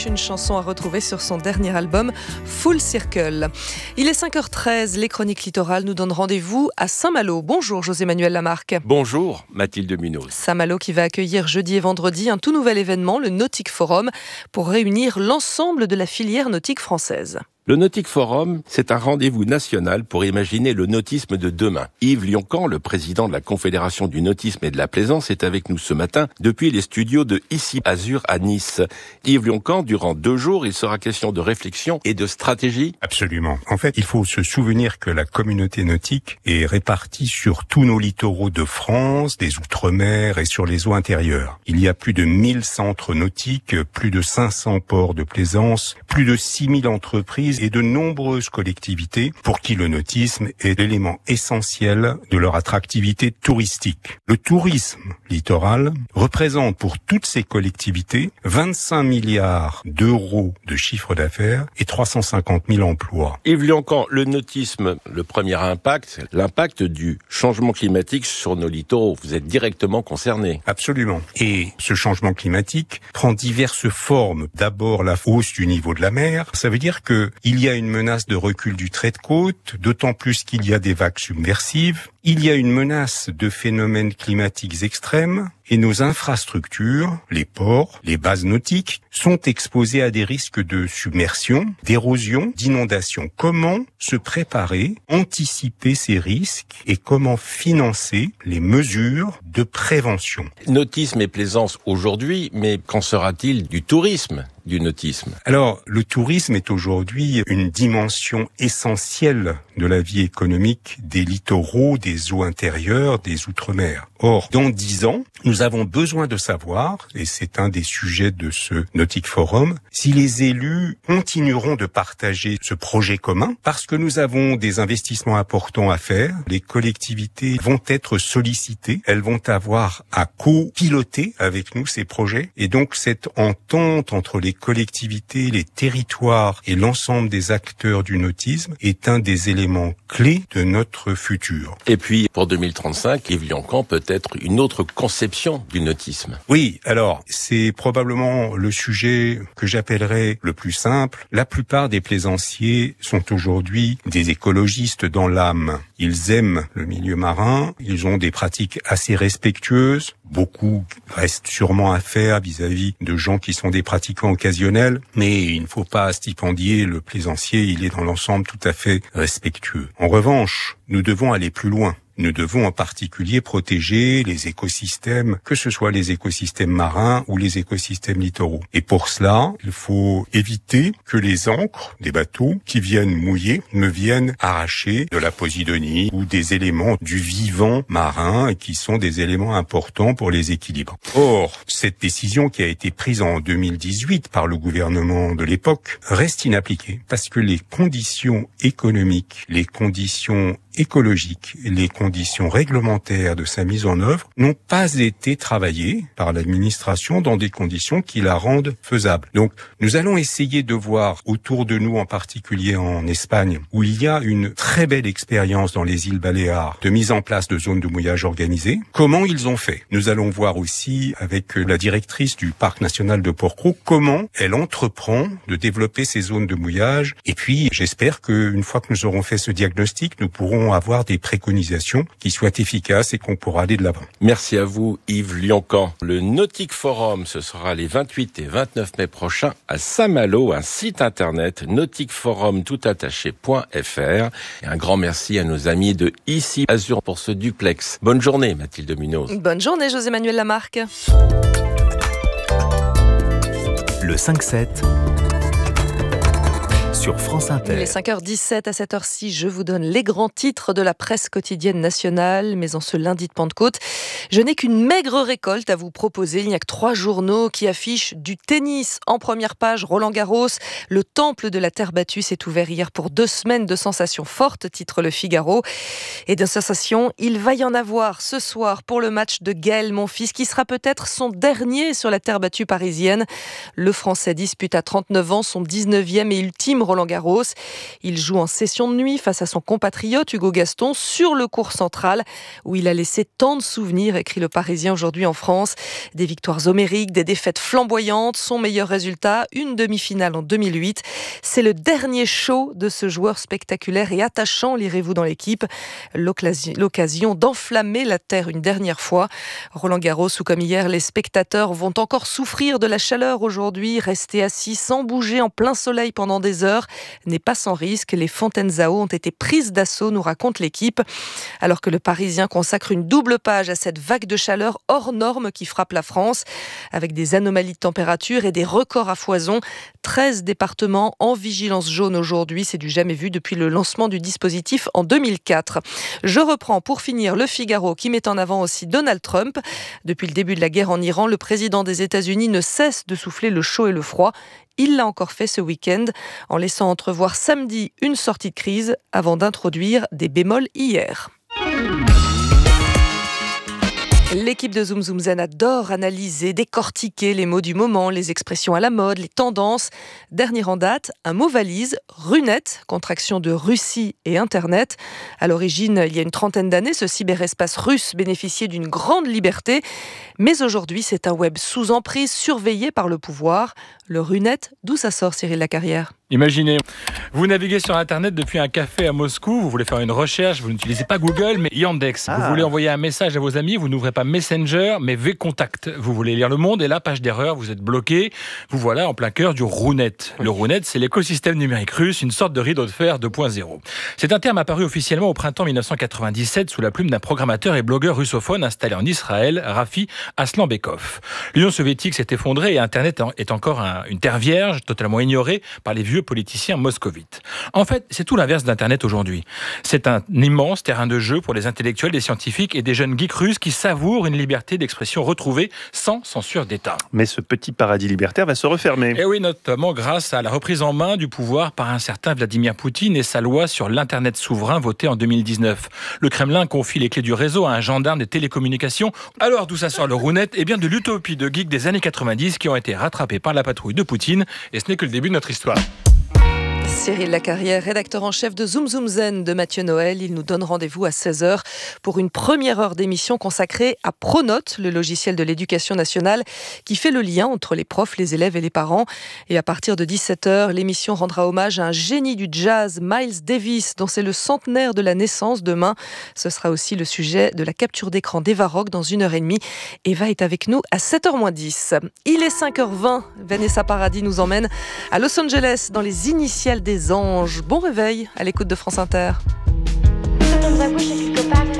Une chanson à retrouver sur son dernier album Full Circle. Il est 5h13, les chroniques littorales nous donnent rendez-vous à Saint-Malo. Bonjour José-Manuel Lamarque. Bonjour Mathilde Munoz. Saint-Malo qui va accueillir jeudi et vendredi un tout nouvel événement, le Nautique Forum, pour réunir l'ensemble de la filière nautique française. Le Nautique Forum, c'est un rendez-vous national pour imaginer le nautisme de demain. Yves Lioncan, le président de la Confédération du nautisme et de la plaisance, est avec nous ce matin depuis les studios de Ici Azur à Nice. Yves Lioncan, durant 2 jours, il sera question de réflexion et de stratégie. Absolument. En fait, il faut se souvenir que la communauté nautique est répartie sur tous nos littoraux de France, des Outre-mer et sur les eaux intérieures. Il y a plus de 1000 centres nautiques, plus de 500 ports de plaisance, plus de 6000 entreprises et de nombreuses collectivités pour qui le nautisme est l'élément essentiel de leur attractivité touristique. Le tourisme littoral représente pour toutes ces collectivités 25 milliards d'euros de chiffre d'affaires et 350 000 emplois. Yves Lioncan, le nautisme, le premier impact, c'est l'impact du changement climatique sur nos littoraux. Vous êtes directement concerné. Absolument. Et ce changement climatique prend diverses formes. D'abord, la hausse du niveau de la mer. Ça veut dire que il y a une menace de recul du trait de côte, d'autant plus qu'il y a des vagues submersives. Il y a une menace de phénomènes climatiques extrêmes et nos infrastructures, les ports, les bases nautiques, sont exposées à des risques de submersion, d'érosion, d'inondation. Comment se préparer, anticiper ces risques et comment financer les mesures de prévention? Nautisme et plaisance aujourd'hui, mais qu'en sera-t-il du tourisme, du nautisme? Alors, le tourisme est aujourd'hui une dimension essentielle de la vie économique des littoraux, des eaux intérieures, des Outre-mer. Or, dans 10 ans, nous avons besoin de savoir, et c'est un des sujets de ce Nautique Forum, si les élus continueront de partager ce projet commun, parce que nous avons des investissements importants à faire. Les collectivités vont être sollicitées, elles vont avoir à co-piloter avec nous ces projets, et donc cette entente entre les collectivités, les territoires et l'ensemble des acteurs du nautisme est un des éléments clés de notre futur. Et puis, pour 2035, Yves Lioncan, peut-être une autre conception du nautisme. Oui, alors, c'est probablement le sujet que j'appellerais le plus simple. La plupart des plaisanciers sont aujourd'hui des écologistes dans l'âme. Ils aiment le milieu marin, ils ont des pratiques assez respectueuses. Beaucoup reste sûrement à faire vis-à-vis de gens qui sont des pratiquants occasionnels, mais il ne faut pas stipendier le plaisancier, il est dans l'ensemble tout à fait respectueux. En revanche, nous devons aller plus loin. Nous devons en particulier protéger les écosystèmes, que ce soit les écosystèmes marins ou les écosystèmes littoraux. Et pour cela, il faut éviter que les ancres des bateaux qui viennent mouiller ne viennent arracher de la posidonie ou des éléments du vivant marin et qui sont des éléments importants pour les équilibres. Or, cette décision qui a été prise en 2018 par le gouvernement de l'époque reste inappliquée parce que les conditions économiques, les conditions écologiques, les conditions réglementaires de sa mise en œuvre n'ont pas été travaillées par l'administration dans des conditions qui la rendent faisable. Donc, nous allons essayer de voir autour de nous, en particulier en Espagne, où il y a une très belle expérience dans les îles Baléares de mise en place de zones de mouillage organisées, comment ils ont fait. Nous allons voir aussi avec la directrice du Parc national de Porquerolles comment elle entreprend de développer ces zones de mouillage. Et puis, j'espère qu'une fois que nous aurons fait ce diagnostic, nous pourrons avoir des préconisations qui soient efficaces et qu'on pourra aller de l'avant. Merci à vous Yves Lioncan. Le Nautique Forum, ce sera les 28 et 29 mai prochains à Saint-Malo, un site internet nautiqueforum.fr. Et un grand merci à nos amis de Ici Azur pour ce duplex. Bonne journée Mathilde Munoz. Bonne journée José-Manuel Lamarque. Le 5-7 sur France Inter. Il est 5h17, à cette heure-ci, je vous donne les grands titres de la presse quotidienne nationale, mais en ce lundi de Pentecôte, je n'ai qu'une maigre récolte à vous proposer. Il n'y a que 3 journaux qui affichent du tennis en première page. Roland-Garros, le temple de la terre battue s'est ouvert hier pour 2 semaines de sensations fortes, titre Le Figaro. Et de sensations, il va y en avoir ce soir pour le match de Gaël Monfils, qui sera peut-être son dernier sur la terre battue parisienne. Le Français dispute à 39 ans son 19e et ultime Roland-Garros. Il joue en session de nuit face à son compatriote Hugo Gaston sur le court central où il a laissé tant de souvenirs, écrit le Parisien aujourd'hui en France. Des victoires homériques, des défaites flamboyantes, son meilleur résultat, une demi-finale en 2008. C'est le dernier show de ce joueur spectaculaire et attachant, lirez-vous dans l'équipe. L'occasion d'enflammer la terre une dernière fois. Roland-Garros, où comme hier, les spectateurs vont encore souffrir de la chaleur aujourd'hui. Rester assis sans bouger en plein soleil pendant des heures n'est pas sans risque. Les fontaines à eau ont été prises d'assaut, nous raconte l'équipe. Alors que le Parisien consacre une double page à cette vague de chaleur hors norme qui frappe la France, avec des anomalies de température et des records à foison. 13 départements en vigilance jaune aujourd'hui, c'est du jamais vu depuis le lancement du dispositif en 2004. Je reprends pour finir Le Figaro qui met en avant aussi Donald Trump. Depuis le début de la guerre en Iran, le président des États-Unis ne cesse de souffler le chaud et le froid. Il l'a encore fait ce week-end en laissant entrevoir samedi une sortie de crise avant d'introduire des bémols hier. L'équipe de Zoom Zoom Zen adore analyser, décortiquer les mots du moment, les expressions à la mode, les tendances. Dernier en date, un mot valise, Runette, contraction de Russie et Internet. À l'origine, il y a une trentaine d'années, ce cyberespace russe bénéficiait d'une grande liberté. Mais aujourd'hui, c'est un web sous emprise, surveillé par le pouvoir. Le Runette, d'où ça sort, Cyril Lacarrière ? Imaginez, vous naviguez sur Internet depuis un café à Moscou, vous voulez faire une recherche, vous n'utilisez pas Google, mais Yandex. Vous voulez envoyer un message à vos amis, vous n'ouvrez pas Messenger, mais VContact. Vous voulez lire Le Monde, et là, page d'erreur, vous êtes bloqué. Vous voilà en plein cœur du Runette. Le Runette, c'est l'écosystème numérique russe, une sorte de rideau de fer 2.0. C'est un terme apparu officiellement au printemps 1997 sous la plume d'un programmateur et blogueur russophone installé en Israël, Rafi Aslanbekov. L'Union soviétique s'est effondrée et Internet est encore une terre vierge, totalement ignorée par les vieux politiciens moscovites. En fait, c'est tout l'inverse d'Internet aujourd'hui. C'est un immense terrain de jeu pour les intellectuels, des scientifiques et des jeunes geeks russes qui savourent une liberté d'expression retrouvée sans censure d'État. Mais ce petit paradis libertaire va se refermer. Et oui, notamment grâce à la reprise en main du pouvoir par un certain Vladimir Poutine et sa loi sur l'Internet souverain votée en 2019. Le Kremlin confie les clés du réseau à un gendarme des télécommunications. Alors d'où ça sort le Runette ? Eh bien de l'utopie de geeks des années 90 qui ont été rattrapés par la patrouille de Poutine. Et ce n'est que le début de notre histoire. Cyril Lacarrière, rédacteur en chef de Zoom Zoom Zen de Mathieu Noël. Il nous donne rendez-vous à 16h pour une première heure d'émission consacrée à Pronote, le logiciel de l'éducation nationale qui fait le lien entre les profs, les élèves et les parents. Et à partir de 17h, l'émission rendra hommage à un génie du jazz, Miles Davis, dont c'est le centenaire de la naissance demain. Ce sera aussi le sujet de la capture d'écran d'Eva Rock dans 1h30. Eva est avec nous à 7h-10. Il est 5h20. Vanessa Paradis nous emmène à Los Angeles dans les initiales des anges. Bon réveil à l'écoute de France Inter. Dans ma bouche, quelque part.